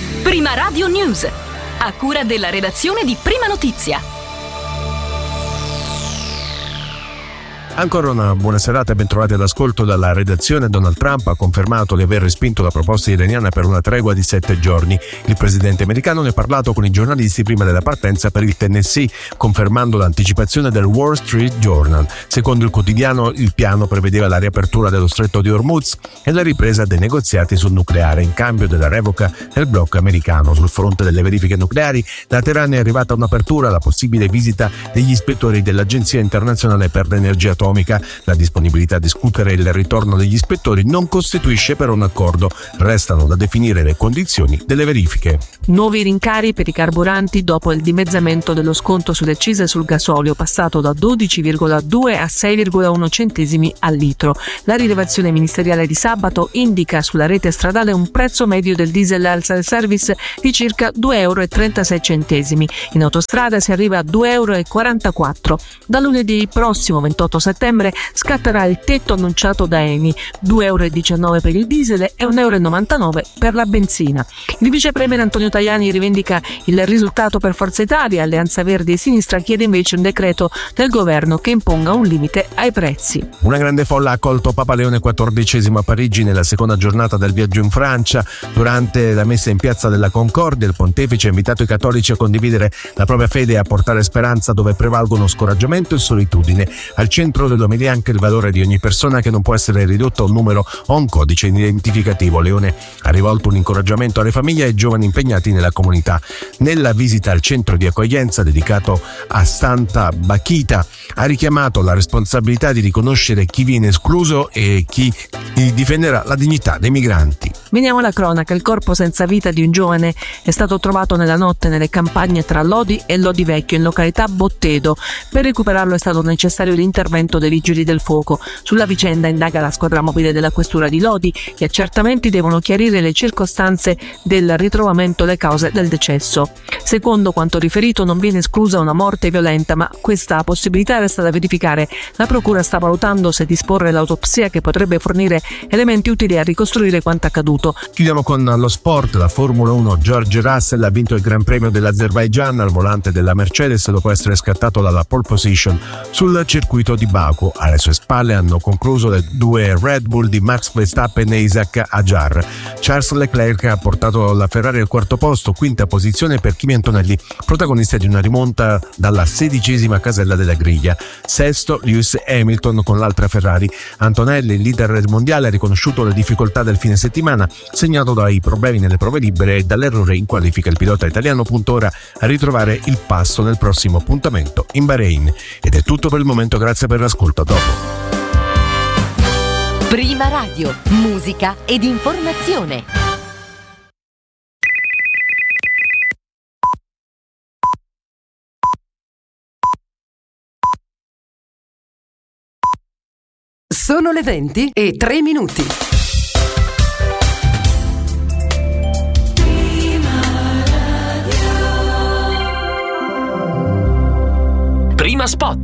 Prima Radio News, a cura della redazione di Prima Notizia. Ancora una buona serata e bentrovati all'ascolto dalla redazione. Donald Trump ha confermato di aver respinto la proposta iraniana per una tregua di 7 giorni. Il presidente americano ne ha parlato con i giornalisti prima della partenza per il Tennessee, confermando l'anticipazione del Wall Street Journal. Secondo il quotidiano, il piano prevedeva la riapertura dello stretto di Hormuz e la ripresa dei negoziati sul nucleare in cambio della revoca del blocco americano. Sul fronte delle verifiche nucleari, da Teheran è arrivata un'apertura alla possibile visita degli ispettori dell'Agenzia internazionale per l'energia atomica. La disponibilità a discutere il ritorno degli ispettori non costituisce però un accordo. Restano da definire le condizioni delle verifiche. Nuovi rincari per i carburanti dopo il dimezzamento dello sconto sulle accise sul gasolio, passato da 12,2 a 6,1 centesimi al litro. La rilevazione ministeriale di sabato indica sulla rete stradale un prezzo medio del diesel al self-service di circa 2,36 euro. In autostrada si arriva a 2,44 euro. Da lunedì prossimo, 28 settembre, scatterà il tetto annunciato da Eni, 2,19 euro per il diesel e 1,99 euro per la benzina. Il vice premier Antonio Tajani rivendica il risultato per Forza Italia. Alleanza Verdi e Sinistra chiede invece un decreto del governo che imponga un limite ai prezzi. Una grande folla ha accolto Papa Leone XIV a Parigi nella seconda giornata del viaggio in Francia. Durante la messa in Piazza della Concordia, il pontefice ha invitato i cattolici a condividere la propria fede e a portare speranza dove prevalgono scoraggiamento e solitudine. Al centro dell'omelia anche il valore di ogni persona, che non può essere ridotto a un numero o a un codice identificativo. Leone ha rivolto un incoraggiamento alle famiglie e ai giovani impegnati nella comunità. Nella visita al centro di accoglienza dedicato a Santa Bachita ha richiamato la responsabilità di riconoscere chi viene escluso e chi difenderà la dignità dei migranti. Veniamo alla cronaca. Il corpo senza vita di un giovane è stato trovato nella notte nelle campagne tra Lodi e Lodi Vecchio, in località Bottedo. Per recuperarlo è stato necessario l'intervento dei vigili del fuoco. Sulla vicenda indaga la squadra mobile della questura di Lodi. Gli accertamenti devono chiarire le circostanze del ritrovamento e le cause del decesso. Secondo quanto riferito, non viene esclusa una morte violenta, ma questa possibilità resta da verificare. La procura sta valutando se disporre l'autopsia, che potrebbe fornire elementi utili a ricostruire quanto accaduto. Chiudiamo con lo sport. La Formula 1. George Russell ha vinto il Gran Premio dell'Azerbaigian al volante della Mercedes dopo essere scattato dalla pole position sul circuito di Baku. Alle sue spalle hanno concluso le due Red Bull di Max Verstappen e Isaac Hadjar. Charles Leclerc ha portato la Ferrari al quarto posto, quinta posizione per Kimi Antonelli, protagonista di una rimonta dalla 16ª casella della griglia. Sesto Lewis Hamilton con l'altra Ferrari. Antonelli, il leader del mondiale, ha riconosciuto le difficoltà del fine settimana, segnato dai problemi nelle prove libere e dall'errore in qualifica. Il pilota italiano punta ora a ritrovare il passo nel prossimo appuntamento in Bahrain. Ed è tutto per il momento, grazie per l'ascolto, a dopo. Prima Radio, musica ed informazione. Sono le 20:03. Prima spot.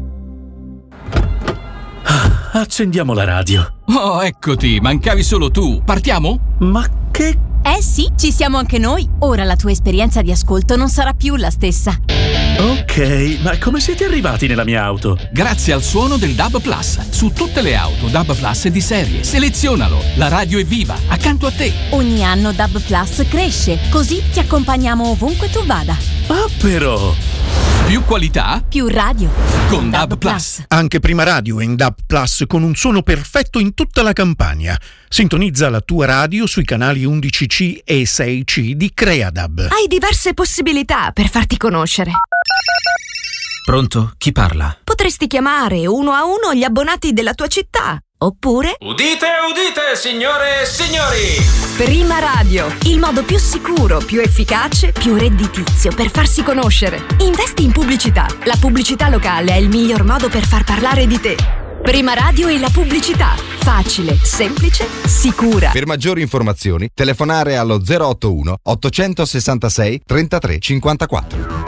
Accendiamo la radio. Oh, eccoti, mancavi solo tu. Partiamo? Ma che... Sì, ci siamo anche noi. Ora la tua esperienza di ascolto non sarà più la stessa. Ok, ma come siete arrivati nella mia auto? Grazie al suono del DAB Plus. Su tutte le auto DAB Plus di serie. Selezionalo. La radio è viva, accanto a te. Ogni anno DAB Plus cresce, così ti accompagniamo ovunque tu vada. Ah, però... Più qualità, più radio. Con DAB Plus. Anche Prima Radio è in DAB Plus con un suono perfetto in tutta la Campania. Sintonizza la tua radio sui canali 11C e 6C di CreaDAB. Hai diverse possibilità per farti conoscere. Pronto? Chi parla? Potresti chiamare uno a uno gli abbonati della tua città. Oppure... Udite, udite, signore e signori! Prima Radio, il modo più sicuro, più efficace, più redditizio per farsi conoscere. Investi in pubblicità. La pubblicità locale è il miglior modo per far parlare di te. Prima Radio e la pubblicità. Facile, semplice, sicura. Per maggiori informazioni, telefonare allo 081 866 33 54.